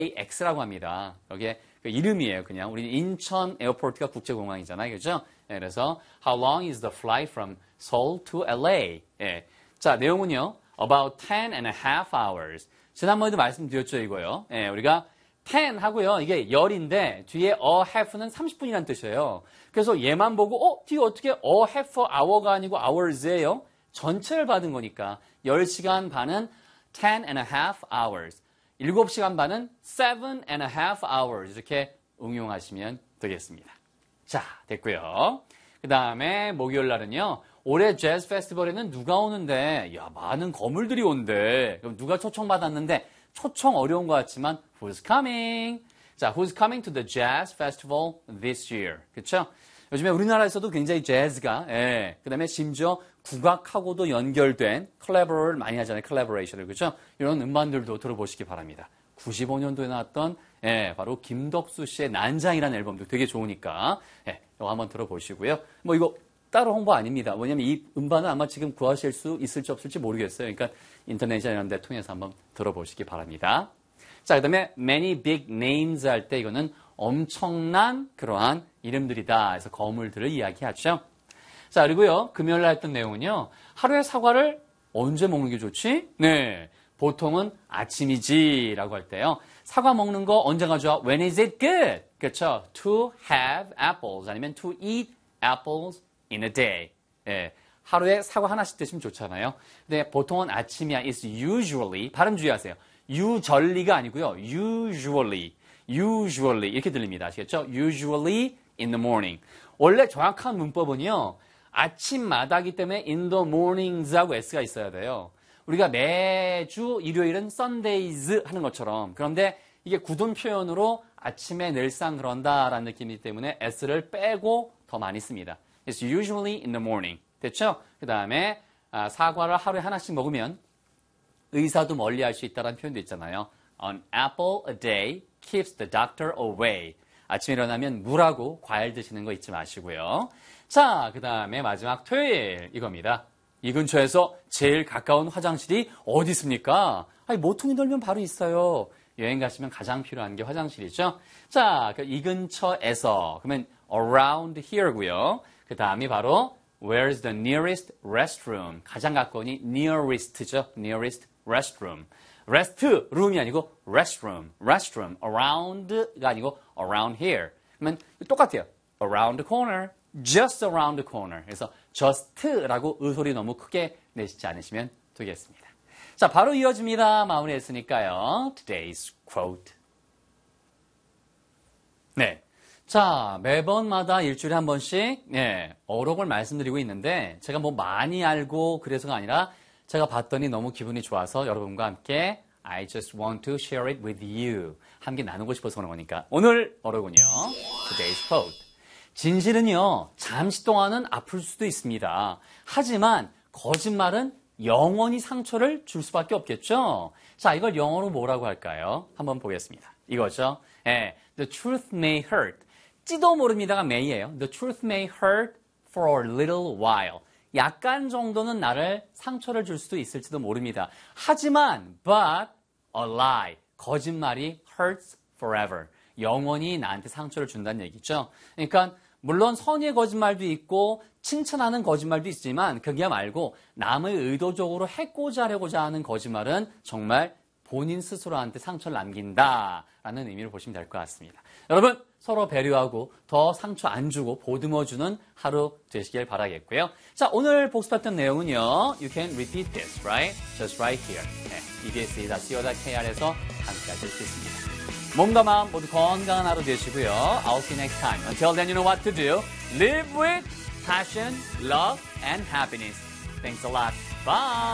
LAX라고 합니다. 여기에 그 이름이에요. 그냥 우리 인천 에어포트가 국제공항이잖아요. 그죠? 예, 그래서 How long is the flight from Seoul to LA? 예. 자, 내용은요. About 10 and a half hours. 지난번에도 말씀드렸죠, 이거요. 예, 우리가 10 하고요. 이게 열인데 뒤에 a half는 30분이라는 뜻이에요. 그래서 얘만 보고 뒤에 어떻게 a half hour가 아니고 hours예요? 전체를 받은 거니까 10시간 반은 10 and a half hours. 7시간 반은 7 and a half hours. 이렇게 응용하시면 되겠습니다. 자, 됐고요. 그 다음에 목요일 날은요. 올해 재즈 페스티벌에는 누가 오는데? 야, 많은 거물들이 온대. 그럼 누가 초청받았는데? 초청 어려운 것 같지만 Who's coming? 자, Who's coming to the jazz festival this year? 그렇죠? 요즘에 우리나라에서도 굉장히 재즈가 그 다음에 심지어 국악하고도 연결된 콜라보를 많이 하잖아요. 콜라보레이션을. 그렇죠? 이런 음반들도 들어보시기 바랍니다. 95년도에 나왔던 바로 김덕수 씨의 난장이라는 앨범도 되게 좋으니까 이거 한번 들어보시고요. 뭐 이거 따로 홍보 아닙니다. 왜냐면 이 음반은 아마 지금 구하실 수 있을지 없을지 모르겠어요. 그러니까 인터넷이나 이런 데 통해서 한번 들어보시기 바랍니다. 자, 그 다음에 many big names 할 때 이거는 엄청난 그러한 이름들이다. 그래서 거물들을 이야기하죠. 자, 그리고요. 금요일 날 했던 내용은요. 하루에 사과를 언제 먹는 게 좋지? 네. 보통은 아침이지 라고 할 때요. 사과 먹는 거 언제가 좋아? When is it good? 그렇죠. To have apples 아니면 to eat apples in a day. 예. 하루에 사과 하나씩 드시면 좋잖아요. 근데 보통은 아침이야. It's usually. 발음 주의하세요. usually가 아니고요. usually 이렇게 들립니다. 아시겠죠? Usually in the morning. 원래 정확한 문법은요. 아침마다기 때문에 in the mornings하고 s가 있어야 돼요. 우리가 매주 일요일은 Sundays 하는 것처럼. 그런데 이게 굳은 표현으로 아침에 늘상 그런다라는 느낌이기 때문에 s를 빼고 더 많이 씁니다. It's usually in the morning. 됐죠? 그 다음에 사과를 하루에 하나씩 먹으면 의사도 멀리할 수 있다는 표현도 있잖아요. An apple a day keeps the doctor away. 아침에 일어나면 물하고 과일 드시는 거 잊지 마시고요. 자, 그 다음에 마지막 토요일 이겁니다. 이 근처에서 제일 가까운 화장실이 어디 있습니까? 아니, 모퉁이 돌면 바로 있어요. 여행 가시면 가장 필요한 게 화장실이죠. 자, 이 근처에서 그러면 around here고요. 그 다음이 바로 where's the nearest restroom? 가장 가까운이 nearest죠. nearest restroom. rest room이 아니고 restroom. around가 아니고 around here. 그러면 똑같아요. around the corner. just around the corner. 그래서 just라고 의소리 너무 크게 내시지 않으시면 되겠습니다. 자, 바로 이어집니다. 마무리했으니까요. Today's quote. 네. 자, 매번마다 일주일에 한 번씩 어록을 말씀드리고 있는데 제가 뭐 많이 알고 그래서가 아니라 제가 봤더니 너무 기분이 좋아서 여러분과 함께 I just want to share it with you. 함께 나누고 싶어서 그런 거니까. 오늘 어록은요. Today's quote. 진실은요. 잠시 동안은 아플 수도 있습니다. 하지만 거짓말은 영원히 상처를 줄 수밖에 없겠죠. 자, 이걸 영어로 뭐라고 할까요? 한번 보겠습니다. 이거죠. The truth may hurt. 찌도 모릅니다가 may예요. The truth may hurt for a little while. 약간 정도는 나를 상처를 줄 수도 있을지도 모릅니다. 하지만 but a lie. 거짓말이 hurts forever. 영원히 나한테 상처를 준다는 얘기죠. 그러니까 물론 선의의 거짓말도 있고 칭찬하는 거짓말도 있지만 그게 말고 남을 의도적으로 해코자 하려고자 하는 거짓말은 정말 본인 스스로한테 상처를 남긴다라는 의미로 보시면 될 것 같습니다. 여러분 서로 배려하고 더 상처 안 주고 보듬어주는 하루 되시길 바라겠고요. 자, 오늘 복습했던 내용은요. You can repeat this, right? Just right here. ebs.co.kr에서 함께 하실 수 있습니다. 몸과 마음 모두 건강한 하루 되시고요. I'll see you next time. Until then, you know what to do. Live with passion, love, and happiness. Thanks a lot. Bye!